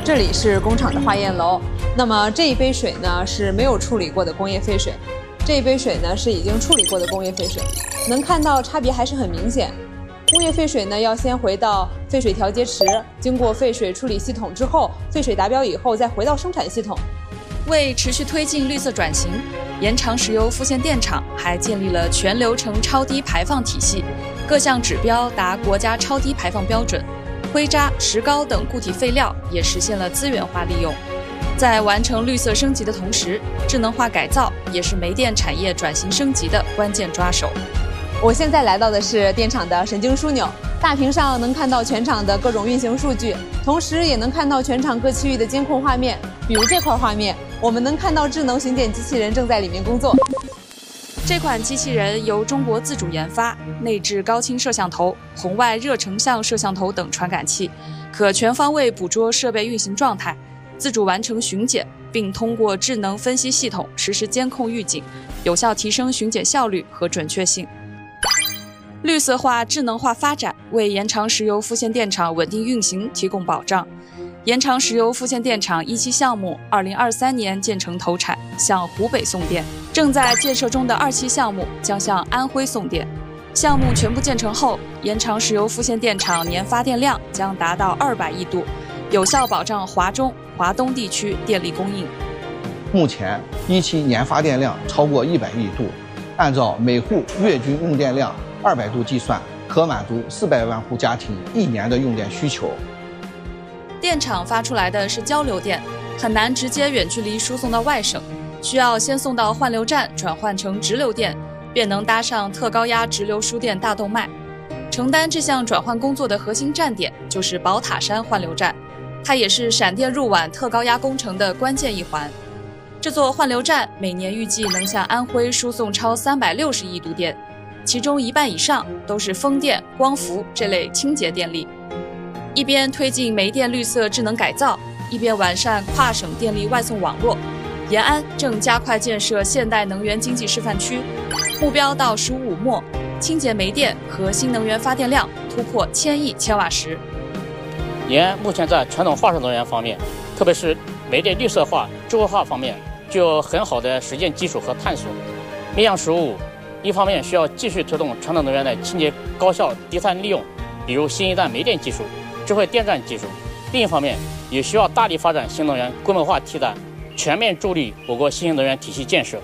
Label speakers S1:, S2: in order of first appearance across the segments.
S1: 这里是工厂的化验楼。那么这一杯水呢是没有处理过的工业废水，这一杯水呢是已经处理过的工业废水。能看到差别还是很明显。工业废水呢要先回到废水调节池，经过废水处理系统之后，废水达标以后再回到生产系统。
S2: 为持续推进绿色转型，延长石油复线电厂还建立了全流程超低排放体系，各项指标达国家超低排放标准。灰渣、石膏等固体废料也实现了资源化利用。在完成绿色升级的同时，智能化改造也是煤电产业转型升级的关键抓手。
S1: 我现在来到的是电厂的神经枢纽，大屏上能看到全厂的各种运行数据，同时也能看到全厂各区域的监控画面。比如这块画面，我们能看到智能巡检机器人正在里面工作。
S2: 这款机器人由中国自主研发，内置高清摄像头、红外热成像摄像头等传感器，可全方位捕捉设备运行状态，自主完成巡检，并通过智能分析系统实时监控预警，有效提升巡检效率和准确性。绿色化、智能化发展为延长石油复线电厂稳定运行提供保障。延长石油复线电厂1期项目2023年建成投产，向湖北送电；正在建设中的2期项目将向安徽送电。项目全部建成后，延长石油复线电厂年发电量将达到200亿度，有效保障华中、华东地区电力供应。
S3: 目前1期年发电量超过100亿度，按照每户月均用电量200度计算，可满足400万户家庭1年的用电需求。
S2: 电厂发出来的是交流电，很难直接远距离输送到外省，需要先送到换流站转换成直流电，便能搭上特高压直流输电大动脉。承担这项转换工作的核心站点就是宝塔山换流站，它也是闪电入皖特高压工程的关键一环。这座换流站每年预计能向安徽输送超360亿度电，其中1半以上都是风电、光伏这类清洁电力。一边推进煤电绿色智能改造，一边完善跨省电力外送网络。延安正加快建设现代能源经济示范区，目标到15末，清洁煤电和新能源发电量突破1000亿千瓦时。
S4: 延安目前在传统化石能源方面，特别是煤电绿色化、智慧化方面，具有很好的实践基础和探索。面向15，一方面需要继续推动传统能源的清洁高效低碳利用，比如新一代煤电技术、智慧电站技术；另一方面，也需要大力发展新能源规模化替代，全面助力我国新型能源体系建设。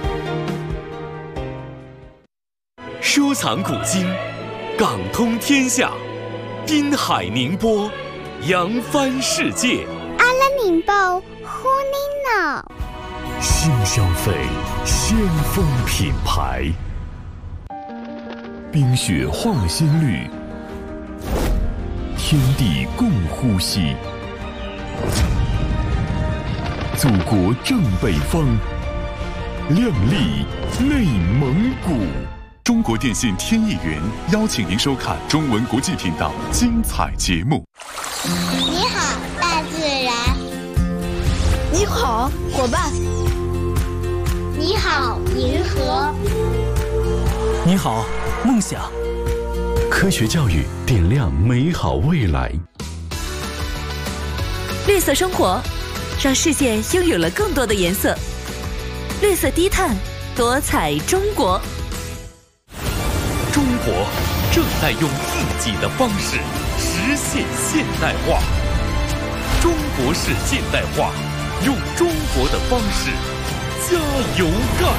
S5: 收藏古今，港通天下，滨海宁波，扬帆世界。
S6: 阿拉宁报呼尼脑，
S5: 新消费，先锋品牌。冰雪化新绿，天地共呼吸。祖国正北方，亮丽内蒙古。中国电信天翼云邀请您收看中文国际频道精彩节目。
S6: 你好，大自然。
S7: 你好，伙伴。
S6: 你好，银河。
S8: 你好，梦想。
S5: 科学教育点亮美好未来。
S9: 绿色生活，让世界拥有了更多的颜色。绿色低碳，多彩中国。
S5: 中国正在用自己的方式实现现代化。中国式现代化，用中国的方式加油干。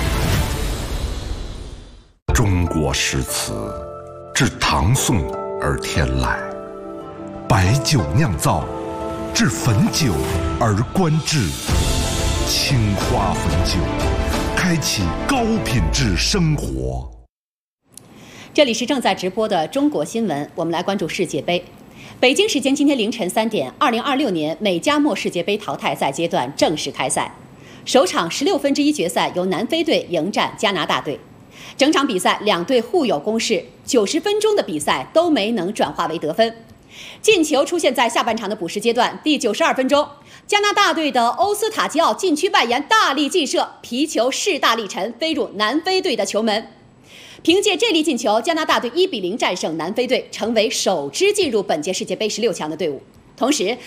S10: 中国诗词自唐宋而天来，白酒酿造，至汾酒而观致。青花汾酒，开启高品质生活。
S11: 这里是正在直播的中国新闻，我们来关注世界杯。北京时间今天凌晨3点，2026年美加墨世界杯淘汰赛阶段正式开赛。首场16分之1决赛由南非队迎战加拿大队。整场比赛两队互有攻势，90分钟的比赛都没能转化为得分。进球出现在下半场的补时阶段，第92分钟，加拿大队的欧斯塔吉奥禁区外沿大力劲射，皮球势大力沉，飞入南非队的球门。凭借这粒进球，加拿大队1比0战胜南非队，成为首支进入本届世界杯16强的队伍。同时，